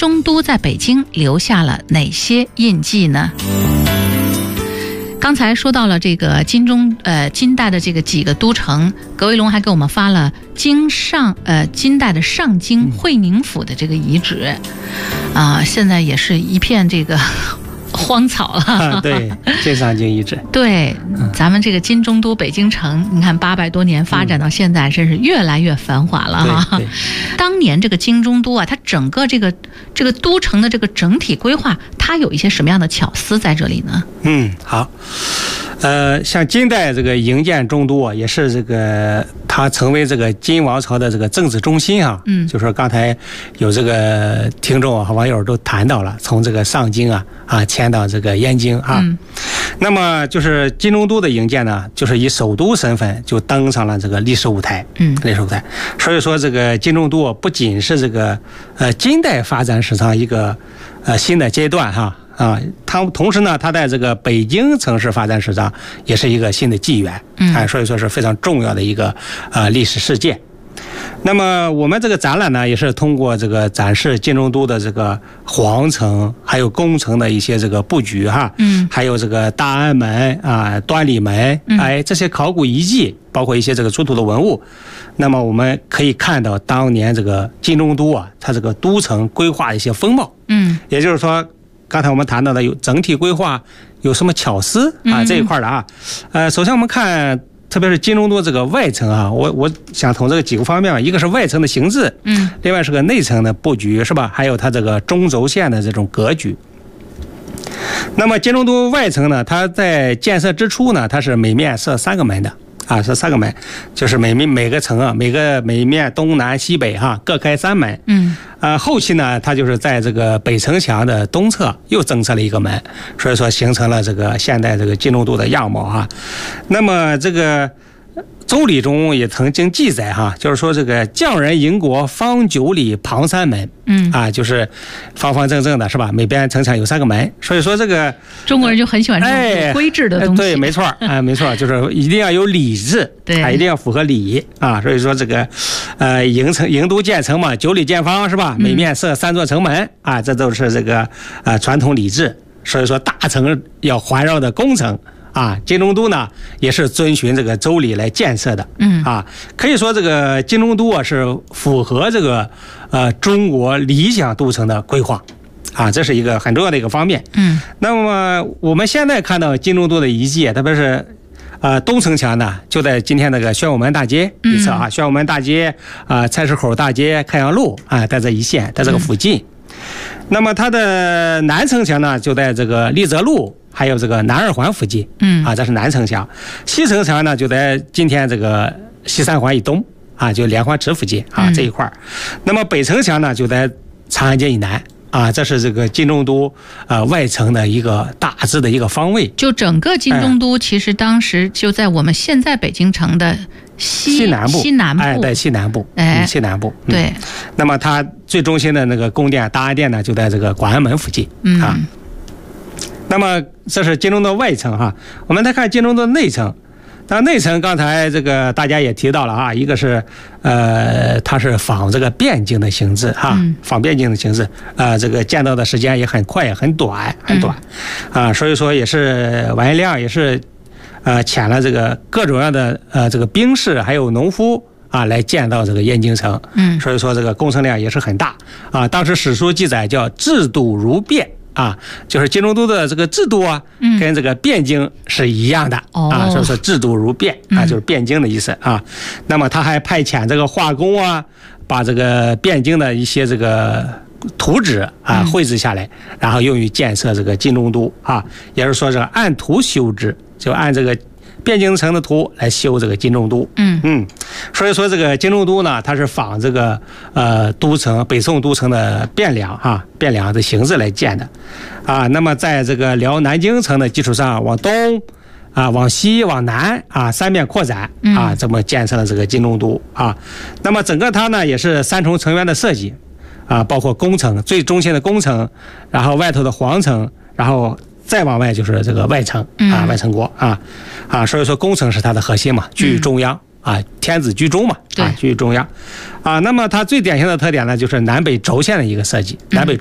中都在北京留下了哪些印记呢？刚才说到了这个金代的这个几个都城，葛维龙还给我们发了金代的上京会宁府的这个遗址，现在也是一片这个荒草了。 对，这上京遗址。 对，咱们这个金中都北京城，你看800多年发展到现在，真是越来越繁华了哈。当年这个金中都它整个这个都城的这个整体规划，它有一些什么样的巧思在这里呢？ 好。像金代这个营建中都也是这个它成为这个金王朝的这个政治中心就说刚才有这个听众和网友都谈到了，从这个上京迁到这个燕京那么就是金中都的营建呢，就是以首都身份就登上了这个历史舞台历史舞台。所以说这个金中都不仅是这个金代发展史上一个新的阶段它同时呢，它在这个北京城市发展史上也是一个新的纪元所以说是非常重要的一个历史事件。那么我们这个展览呢，也是通过这个展示金中都的这个皇城还有宫城的一些这个布局还有这个大安门端礼门这些考古遗迹，包括一些这个出土的文物。那么我们可以看到当年这个金中都它这个都城规划的一些风貌也就是说刚才我们谈到的有整体规划有什么巧思这一块的首先我们看特别是金中都这个外层我想从这个几个方面，一个是外层的形制另外是个内层的布局是吧，还有它这个中轴线的这种格局。那么金中都外层呢，它在建设之初呢，它是每面设3个门的是3个门，就是每个城每面东南西北各开3门后期呢，它就是在这个北城墙的东侧又增设了1个门，所以说形成了这个现代这个金中都的样貌那么这个周礼中也曾经记载就是说这个匠人营国方9里旁3门就是方方正正的是吧，每边城墙有3个门，所以说这个中国人就很喜欢这种有规制的东西对，没错没错，就是一定要有礼制对一定要符合礼所以说这个营都建成嘛，9里见方是吧，每面设3座城门这都是这个传统礼制。所以说大城要环绕的宫城金中都呢也是遵循这个周礼来建设的可以说这个金中都是符合这个中国理想都城的规划这是一个很重要的一个方面那么我们现在看到金中都的遗迹，特别是东城墙呢就在今天那个宣武门大街一侧宣武门大街菜市口大街开阳路在这一线，在这个附近那么它的南城墙呢就在这个丽泽路还有这个南二环附近这是南城墙。西城墙呢就在今天这个西三环以东就莲花池附近这一块。那么北城墙呢就在长安街以南这是这个金中都外层的一个大致的一个方位。就整个金中都其实当时就在我们现在北京城的西南部在西南部西南部对。那么它最中心的那个宫殿大安殿呢就在这个广安门附近那么这是金中都外层我们再看金中都内层。那内层刚才这个大家也提到了一个是它是仿这个汴京的形制仿汴京的形制这个建造的时间也很快也很短所以说也是完量也是遣了这个各种样的这个兵士还有农夫来建造这个燕京城所以说这个工程量也是很大当时史书记载叫制度如汴就是金中都的这个制度跟这个汴京是一样的所以说制度如汴就是汴京的意思那么他还派遣这个画工把这个汴京的一些这个图纸绘制下来，然后用于建设这个金中都也就是说这个按图修制，就按这个汴京城的图来修这个金中都所以说这个金中都呢它是仿这个都城北宋都城的汴梁汴梁的形制来建的那么在这个辽南京城的基础上往东往西往南3面扩展这么建设了这个金中都那么整个它呢也是3重城垣的设计包括宫城最中心的宫城，然后外头的皇城，然后再往外就是这个外城外城国所以说宫城是它的核心嘛，居于中央天子居中嘛居于中央那么它最典型的特点呢就是南北轴线的一个设计，南北